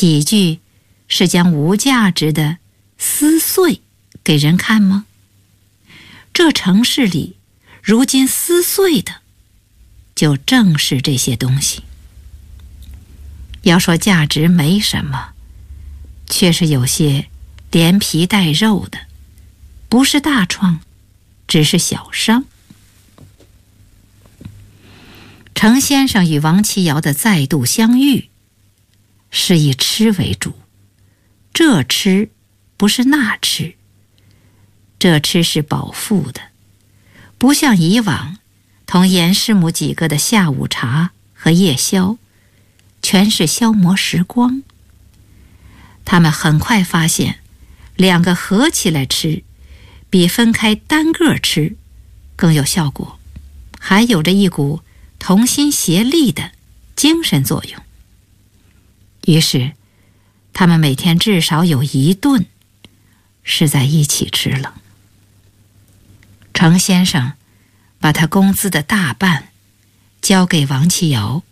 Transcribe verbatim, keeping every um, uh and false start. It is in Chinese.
喜剧是将无价值的撕碎给人看吗？这城市里如今撕碎的就正是这些东西。要说价值没什么，却是有些连皮带肉的，不是大创，只是小伤。程先生与王琦瑶的再度相遇，是以吃为主，这吃不是那吃，这吃是饱腹的，不像以往同严师母几个的下午茶和夜宵，全是消磨时光。他们很快发现，两个合起来吃，比分开单个吃更有效果，还有着一股同心协力的精神作用。于是，他们每天至少有一顿是在一起吃了。程先生把他工资的大半交给王琦瑶，